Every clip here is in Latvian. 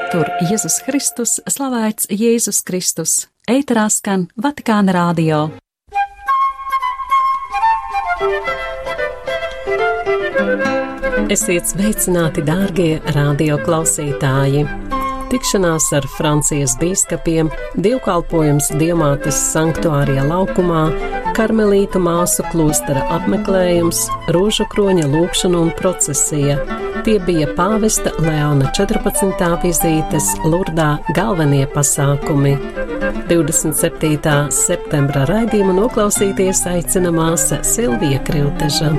Svetur Jēzus Kristus, slavēts Jēzus Kristus. Ēterā skan Vatikāna radio. Esiet sveicināti, dārgie radio klausītāji! Tikšanās ar Francijas bīskapiem, dievkalpojums Dievmātes sanktuārija laukumā, karmelītu māsu klostera apmeklējums, rožu kroņa lūgšana un procesija. Tie bija pāvesta Leona 14. vizītes Lurdā galvenie pasākumi. 27. septembra raidījumu noklausīties aicina māsa Silvija Krilteža.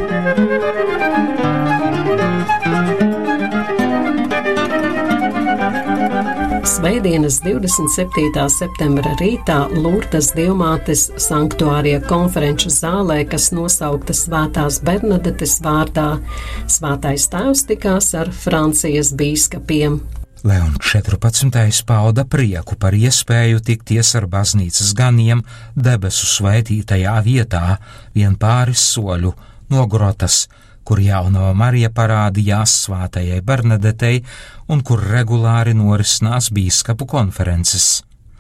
Svētdienas 27. septembra rītā Lurdas Dievmātes sanktuārija konferenču zālē, kas nosaukta Svētās Bernadetes vārdā, Svētais Tēvs tikās ar Francijas bīskapiem. Leons 14. pauda prieku par iespēju tikties ar baznīcas ganiem debesu svētītajā vietā, vien pāris soļu no grotas, kur jaunava Marija parādījās Svētajai Bernadetei un kur regulāri norisinās bīskapu konferences.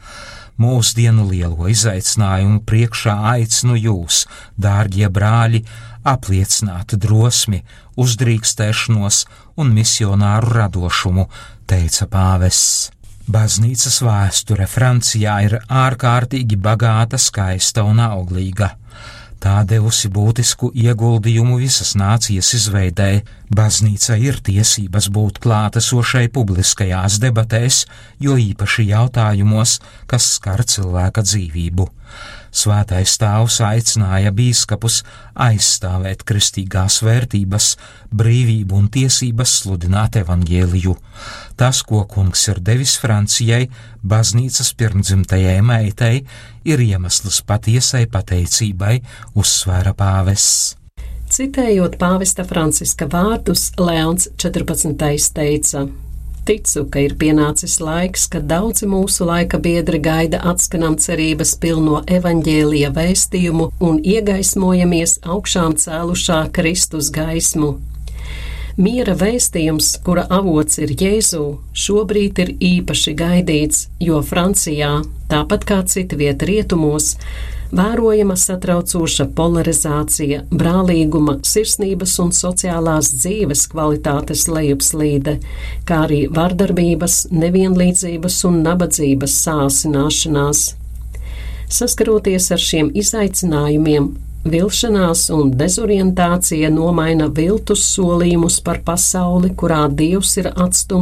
Mūsdienu lielo izaicinājumu priekšā aicinu jūs, dārgie brāļi, apliecināt drosmi, uzdrīkstēšanos un misionāru radošumu, teica pāvests. Baznīcas vēsture Francijā ir ārkārtīgi bagāta, skaista un auglīga. Tā devusi būtisku ieguldījumu visas nācijas izveidē. Baznīca ir tiesības būt klātesošai publiskajās debatēs, jo īpaši jautājumos, kas skar cilvēka dzīvību. Svētais Tēvs aicināja bīskapus aizstāvēt kristīgās vērtības, brīvību un tiesības sludināt evaņģēliju. Tas, ko kungs ir devis Francijai, baznīcas pirmdzimtajai meitai, ir iemesls patiesai pateicībai, uzsvēra pāvests. Citējot pāvesta Franciska vārdus, Leons 14. teica: Ticu, ka ir pienācis laiks, kad daudzi mūsu laika biedri gaida atskanām cerības pilno evaņģēlija vēstījumu un iegaismojamies augšām cēlušā Kristus gaismu. Miera vēstījums, kura avots ir Jēzu, šobrīd ir īpaši gaidīts, jo Francijā, tāpat kā citviet rietumos, vērojama satraucoša polarizācija, brālīguma, sirsnības un sociālās dzīves kvalitātes lejupslīde, kā arī vardarbības, nevienlīdzības un nabadzības sāsināšanās. Saskaroties ar šiem izaicinājumiem, vilšanās un dezorientācija nomaina viltus solījumus par pasauli, kurā Dievs ir atstumts